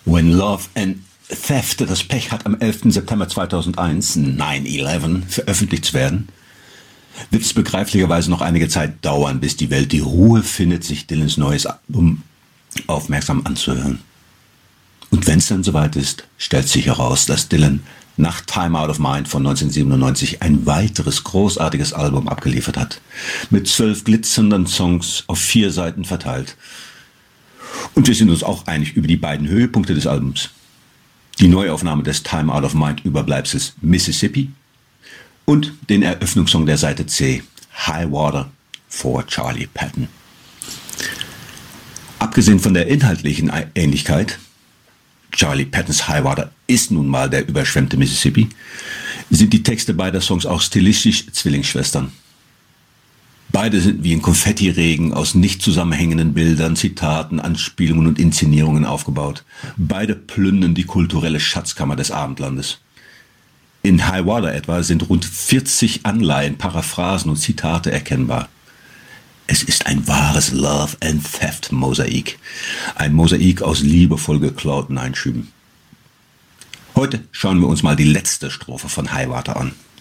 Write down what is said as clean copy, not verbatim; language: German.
When Love and Theft das Pech hat, am 11. September 2001, 9/11, veröffentlicht zu werden, wird es begreiflicherweise noch einige Zeit dauern, bis die Welt die Ruhe findet, sich Dylans neues Album aufmerksam anzuhören. Und wenn es dann soweit ist, stellt sich heraus, dass Dylan nach Time Out of Mind von 1997 ein weiteres großartiges Album abgeliefert hat, mit 12 glitzernden Songs auf 4 Seiten verteilt. Und wir sind uns auch einig über die beiden Höhepunkte des Albums. Die Neuaufnahme des Time Out of Mind Überbleibsels Mississippi und den Eröffnungssong der Seite C, High Water for Charlie Patton. Abgesehen von der inhaltlichen Ähnlichkeit, Charlie Pattons High Water ist nun mal der überschwemmte Mississippi, sind die Texte beider Songs auch stilistisch Zwillingsschwestern. Beide sind wie ein Konfettiregen aus nicht zusammenhängenden Bildern, Zitaten, Anspielungen und Inszenierungen aufgebaut. Beide plündern die kulturelle Schatzkammer des Abendlandes. In High Water etwa sind rund 40 Anleihen, Paraphrasen und Zitate erkennbar. Es ist ein wahres Love and Theft Mosaik. Ein Mosaik aus liebevoll geklauten Einschüben. Heute schauen wir uns mal die letzte Strophe von High Water an.